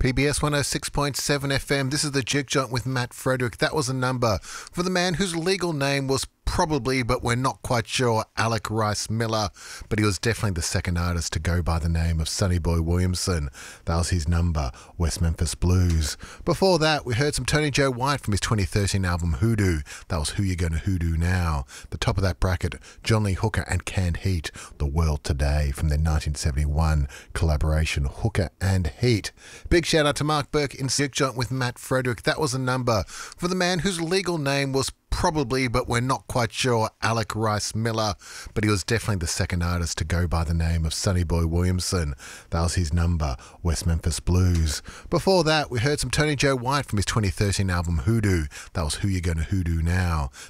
PBS 106.7 FM. This is the Jig Joint with Matt Frederick. That was a number for the man whose legal name was probably, but we're not quite sure, Alec Rice Miller, but he was definitely the second artist to go by the name of Sonny Boy Williamson. That was his number, West Memphis Blues. Before that, we heard some Tony Joe White from his 2013 album Hoodoo. That was Who You Gonna Hoodoo Now. The top of that bracket, John Lee Hooker and Canned Heat, The World Today, from their 1971 collaboration Hooker and Heat. Big shout out to Mark Burke in Jig Joint with Matt Frederick. That was a number for the man whose legal name was probably, but we're not quite sure, Alec Rice Miller, but he was definitely the second artist to go by the name of Sonny Boy Williamson. That was his number, West Memphis Blues. Before that, we heard some Tony Joe White from his 2013 album Hoodoo. That was Who You Gonna Hoodoo Now.